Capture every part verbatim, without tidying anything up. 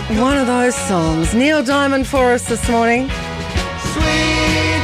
One of those songs. Neil Diamond for us this morning. Sweet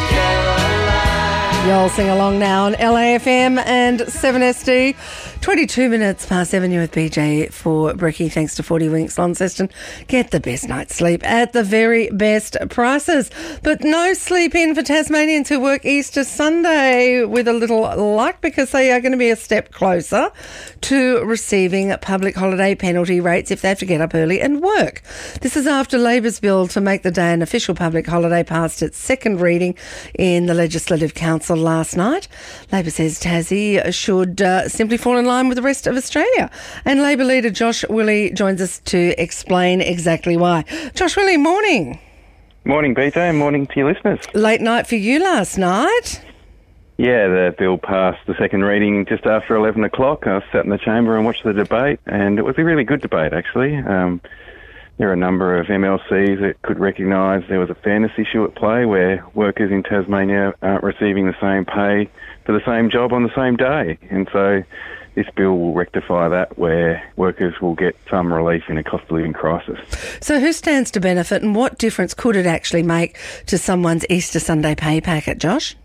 Caroline. You'll sing along now on L A F M and seven S D. twenty-two minutes past seven, you're with B J for Bricky. Thanks to forty Winks Launceston. Get the best night's sleep at the very best prices. But no sleep in for Tasmanians who work Easter Sunday with a little luck, because they are going to be a step closer to receiving public holiday penalty rates if they have to get up early and work. This is after Labor's bill to make the day an official public holiday passed its second reading in the Legislative Council last night. Labor says Tassie should uh, simply fall in line with the rest of Australia. And Labor leader Josh Willie joins us to explain exactly why. Josh Willie, morning. Morning, B J, and morning to your listeners. Late night for you last night. Yeah, the bill passed the second reading just after eleven o'clock. I sat in the chamber and watched the debate, and it was a really good debate, actually. Um, there are a number of M L Cs that could recognise there was a fairness issue at play where workers in Tasmania aren't receiving the same pay for the same job on the same day. And so this bill will rectify that, where workers will get some relief in a cost of living crisis. So who stands to benefit, and what difference could it actually make to someone's Easter Sunday pay packet, Josh?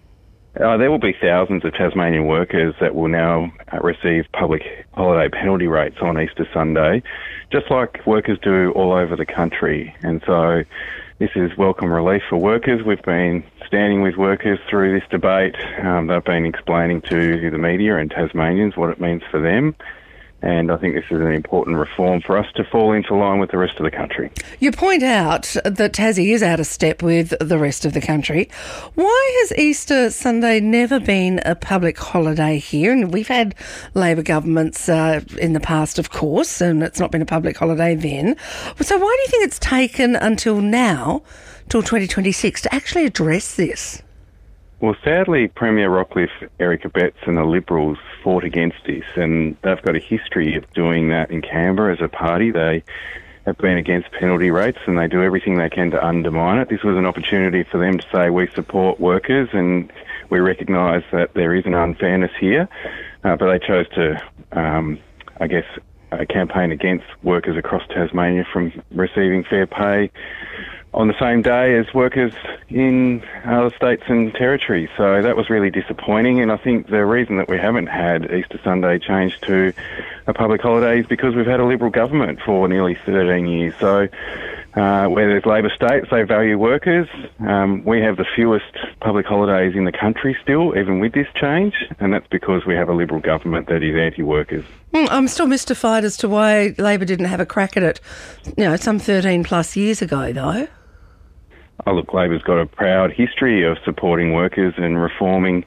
Uh, there will be thousands of Tasmanian workers that will now uh, receive public holiday penalty rates on Easter Sunday, just like workers do all over the country. And so this is welcome relief for workers. We've been standing with workers through this debate. Um, they've been explaining to the media and Tasmanians what it means for them. And I think this is an important reform for us to fall into line with the rest of the country. You point out that Tassie is out of step with the rest of the country. Why has Easter Sunday never been a public holiday here? And we've had Labor governments uh, in the past, of course, and it's not been a public holiday then. So why do you think it's taken until now, till twenty twenty-six, to actually address this? Well, sadly, Premier Rockliff, Eric Abetz and the Liberals fought against this, and they've got a history of doing that in Canberra as a party. They have been against penalty rates, and they do everything they can to undermine it. This was an opportunity for them to say, we support workers and we recognise that there is an unfairness here, uh, but they chose to, um, I guess, uh, campaign against workers across Tasmania from receiving fair pay on the same day as workers in other states and territories. So that was really disappointing, and I think the reason that we haven't had Easter Sunday changed to a public holiday is because we've had a Liberal government for nearly thirteen years. So uh, where there's Labor states, they value workers. Um, we have the fewest public holidays in the country still, even with this change, and that's because we have a Liberal government that is anti-workers. Mm, I'm still mystified as to why Labor didn't have a crack at it, you know, some thirteen plus years ago, though. Oh, look, Labor's got a proud history of supporting workers and reforming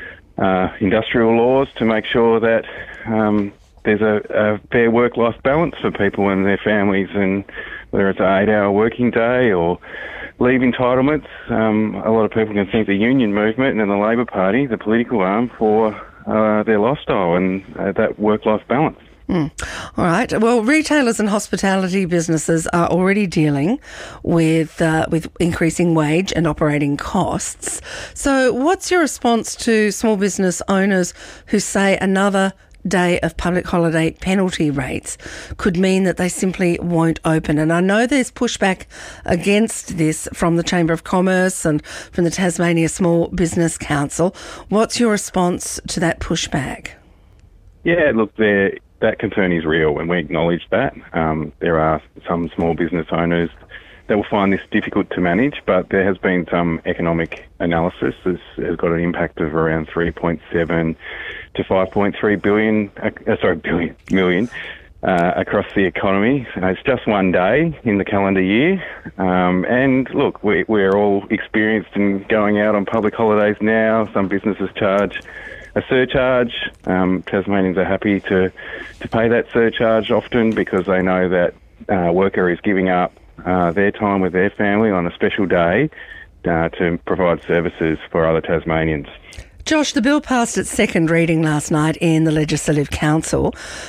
uh, industrial laws to make sure that um, there's a, a fair work-life balance for people and their families, and whether it's an eight-hour working day or leave entitlements. Um, a lot of people can thank the union movement and the Labor Party, the political arm, for uh, their lifestyle and uh, that work-life balance. Mm. All right. Well, retailers and hospitality businesses are already dealing with uh, with increasing wage and operating costs. So what's your response to small business owners who say another day of public holiday penalty rates could mean that they simply won't open? And I know there's pushback against this from the Chamber of Commerce and from the Tasmania Small Business Council. What's your response to that pushback? Yeah, look, there. That concern is real, and we acknowledge that. Um, there are some small business owners that will find this difficult to manage, but there has been some economic analysis. This has got an impact of around three point seven to five point three billion, uh, sorry, billion, million uh, across the economy. Uh, it's just one day in the calendar year. Um, and look, we, we're all experienced in going out on public holidays now. Some businesses charge a surcharge. Um, Tasmanians are happy to, to pay that surcharge often because they know that uh, worker is giving up uh, their time with their family on a special day uh, to provide services for other Tasmanians. Josh, the bill passed its second reading last night in the Legislative Council.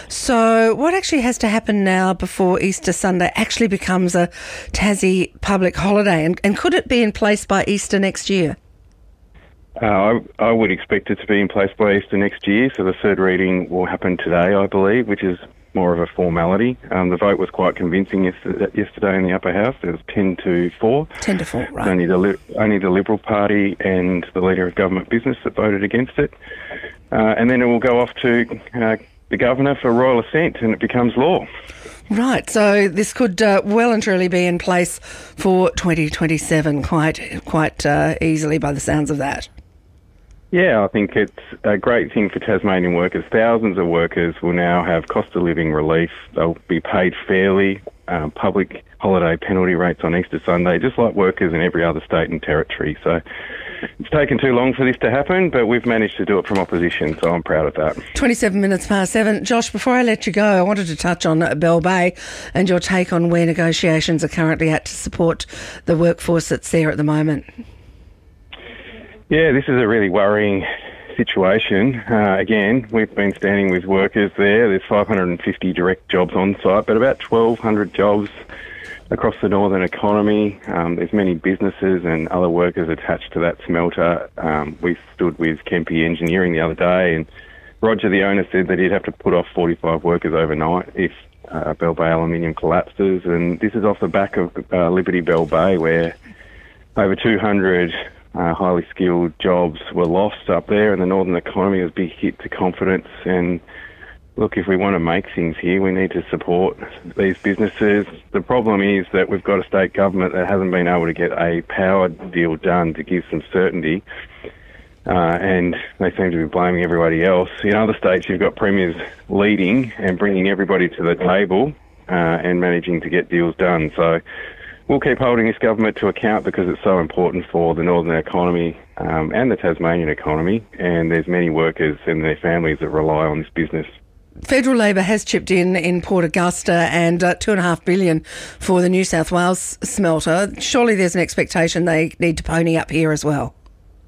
So what actually has to happen now before Easter Sunday actually becomes a Tassie public holiday? And, and could it be in place by Easter next year? Uh, I, I would expect it to be in place by Easter next year, so the third reading will happen today, I believe, which is more of a formality. Um, the vote was quite convincing yesterday, yesterday in the upper house. It was ten to four. ten to four, right. Only the, li- only the Liberal Party and the Leader of Government Business that voted against it. Uh, and then it will go off to uh, the Governor for royal assent and it becomes law. Right, so this could uh, well and truly be in place for twenty twenty-seven quite, quite uh, easily by the sounds of that. Yeah, I think it's a great thing for Tasmanian workers. Thousands of workers will now have cost of living relief. They'll be paid fairly, um, public holiday penalty rates on Easter Sunday, just like workers in every other state and territory. So it's taken too long for this to happen, but we've managed to do it from opposition, so I'm proud of that. twenty-seven minutes past seven. Josh, before I let you go, I wanted to touch on Bell Bay and your take on where negotiations are currently at to support the workforce that's there at the moment. Yeah, this is a really worrying situation. Uh, again, we've been standing with workers there. There's five hundred fifty direct jobs on site, but about twelve hundred jobs across the northern economy. Um, there's many businesses and other workers attached to that smelter. Um, we stood with Kempe Engineering the other day, and Roger, the owner, said that he'd have to put off forty-five workers overnight if uh, Bell Bay Aluminium collapses. And this is off the back of uh, Liberty Bell Bay, where over two hundred Uh, highly skilled jobs were lost up there, and the northern economy was a big hit to confidence. And look, if we want to make things here, we need to support these businesses. The problem is that we've got a state government that hasn't been able to get a power deal done to give some certainty, uh, and they seem to be blaming everybody else. In other states, you've got premiers leading and bringing everybody to the table uh, and managing to get deals done. So we'll keep holding this government to account because it's so important for the northern economy um, and the Tasmanian economy, and there's many workers and their families that rely on this business. Federal Labor has chipped in in Port Augusta and uh, two and a half billion for the New South Wales smelter. Surely there's an expectation they need to pony up here as well.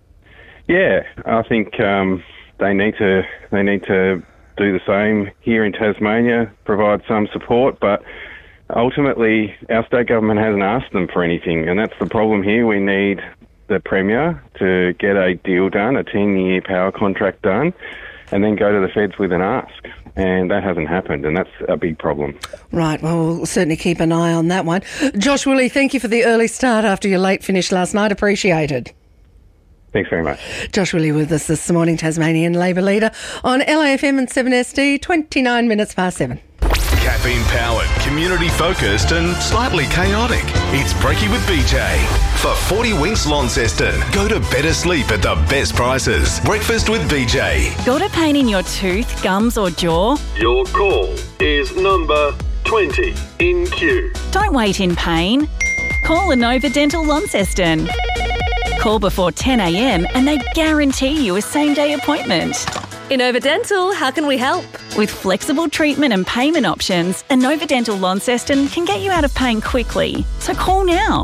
Yeah, I think um, they need to they need to do the same here in Tasmania, provide some support, but ultimately, our state government hasn't asked them for anything, and that's the problem here. We need the Premier to get a deal done, a ten-year power contract done, and then go to the feds with an ask. And that hasn't happened, and that's a big problem. Right, well, we'll certainly keep an eye on that one. Josh Woolley, thank you for the early start after your late finish last night. Appreciated. Thanks very much. Josh Woolley with us this morning, Tasmanian Labor leader, on L A F M and seven S D, twenty-nine minutes past seven. Caffeine-powered, community-focused and slightly chaotic. It's Brekkie with B J. For forty winks Launceston, go to better sleep at the best prices. Breakfast with B J. Got a pain in your tooth, gums or jaw? Your call is number twenty in queue. Don't wait in pain. Call Inova Dental Launceston. Call before ten a m and they guarantee you a same-day appointment. Inova Dental, how can we help? With flexible treatment and payment options, Inova Dental Launceston can get you out of pain quickly. So call now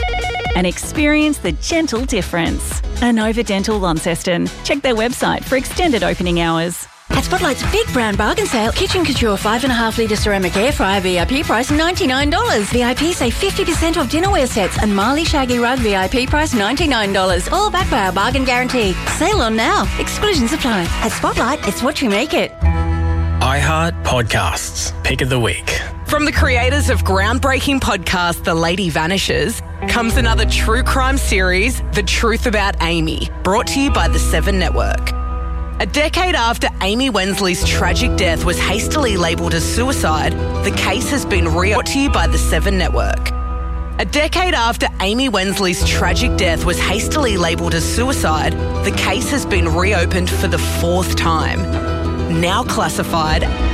and experience the gentle difference. Inova Dental Launceston. Check their website for extended opening hours. At Spotlight's big brown bargain sale, Kitchen Couture five and a half litre ceramic air fryer V I P price ninety-nine dollars. V I P save fifty percent off dinnerware sets and Marley Shaggy Rug V I P price ninety-nine dollars. All backed by our bargain guarantee. Sale on now. Exclusions apply. At Spotlight, it's what you make it. iHeart Podcasts. Pick of the week. From the creators of groundbreaking podcast The Lady Vanishes comes another true crime series, The Truth About Amy, brought to you by the Seven Network. A decade after Amy Wensley's tragic death was hastily labelled as suicide, the case has been brought to you by the Seven Network. A decade after Amy Wensley's tragic death was hastily labelled as suicide, the case has been reopened for the fourth time. Now classified